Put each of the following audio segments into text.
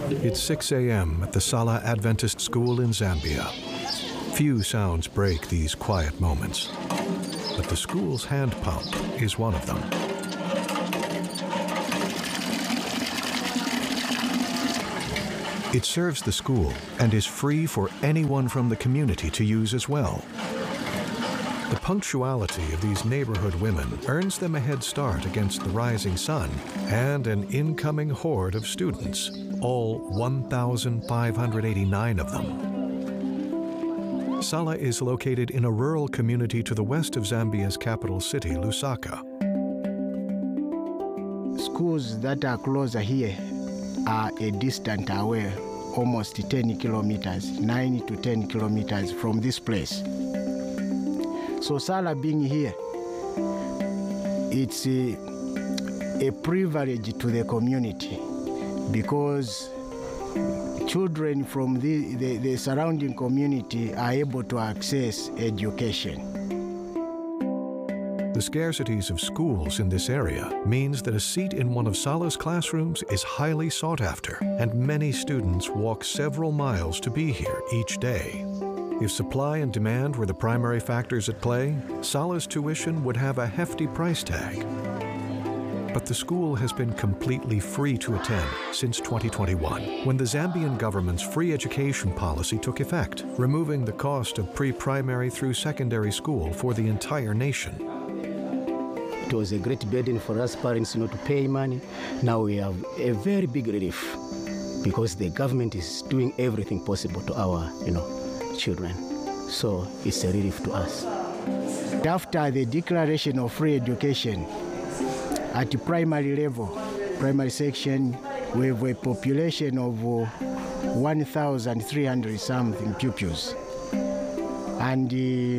It's 6 a.m. at the Sala Adventist School in Zambia. Few sounds break these quiet moments, but the school's hand pump is one of them. It serves the school and is free for anyone from the community to use as well. The punctuality of these neighborhood women earns them a head start against the rising sun and an incoming horde of students, all 1,589 of them. Sala is located in a rural community to the west of Zambia's capital city, Lusaka. Schools that are closer here are a distance away, almost 10 kilometers, 9 to 10 kilometers from this place. So Sala being here, it's a privilege to the community because children from the surrounding community are able to access education. The scarcities of schools in this area means that a seat in one of Sala's classrooms is highly sought after, and many students walk several miles to be here each day. If supply and demand were the primary factors at play, Sala's tuition would have a hefty price tag. But the school has been completely free to attend since 2021, when the Zambian government's free education policy took effect, removing the cost of pre-primary through secondary school for the entire nation. It was a great burden for us parents not to pay money. Now we have a very big relief because the government is doing everything possible to our, children. So it's a relief to us. After the declaration of free education, at the primary level, primary section, we have a population of 1,300 something pupils. And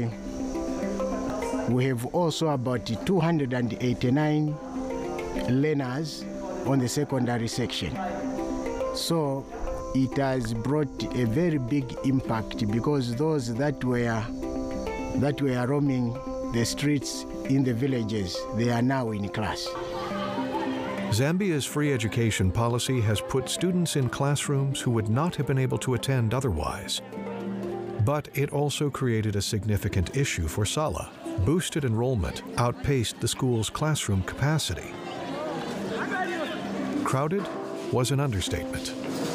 we have also about 289 learners on the secondary section. So it has brought a very big impact because those that were roaming the streets in the villages, they are now in class. Zambia's free education policy has put students in classrooms who would not have been able to attend otherwise. But it also created a significant issue for Sala. Boosted enrollment outpaced the school's classroom capacity. Crowded was an understatement.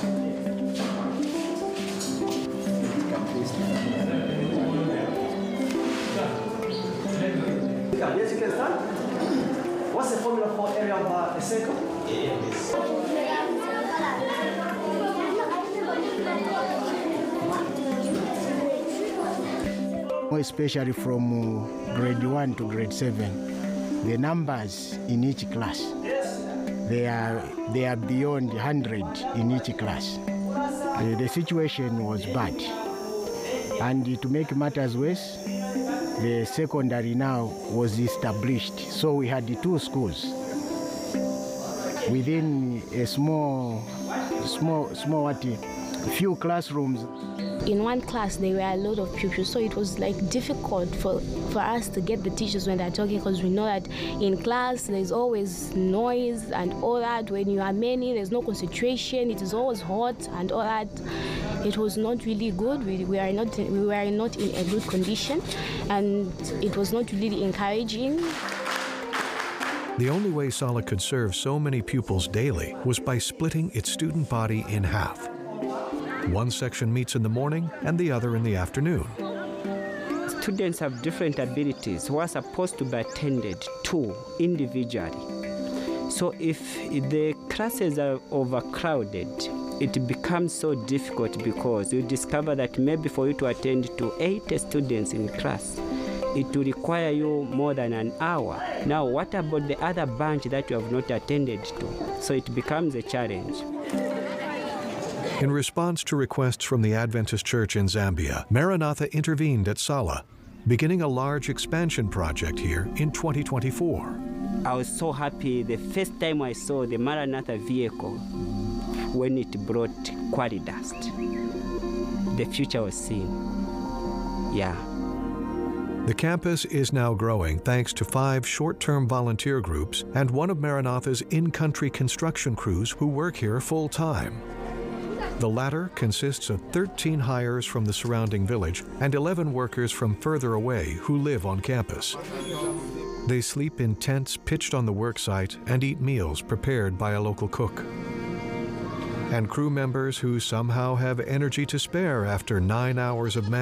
Yes, you can start. What's the formula for area of a circle? Especially from grade 1 to grade 7, the numbers in each class, they are beyond 100 in each class. The situation was bad. And to make matters worse, the secondary now was established. So we had the two schools within a few classrooms. In one class, there were a lot of pupils, so it was difficult for us to get the teachers when they're talking, because we know that in class there's always noise and all that. When you are many, there's no concentration. It is always hot and all that. It was not really good. We were not in a good condition, and it was not really encouraging. The only way Sala could serve so many pupils daily was by splitting its student body in half. One section meets in the morning and the other in the afternoon. Students have different abilities who are supposed to be attended to individually. So if the classes are overcrowded, it becomes so difficult because you discover that maybe for you to attend to 80 students in class, it will require you more than an hour. Now, what about the other bunch that you have not attended to? So it becomes a challenge. In response to requests from the Adventist Church in Zambia, Maranatha intervened at Sala, beginning a large expansion project here in 2024. I was so happy the first time I saw the Maranatha vehicle when it brought quarry dust. The future was seen. Yeah. The campus is now growing thanks to 5 short-term volunteer groups and one of Maranatha's in-country construction crews who work here full-time. The latter consists of 13 hires from the surrounding village and 11 workers from further away who live on campus. They sleep in tents pitched on the worksite and eat meals prepared by a local cook. And crew members who somehow have energy to spare after 9 hours of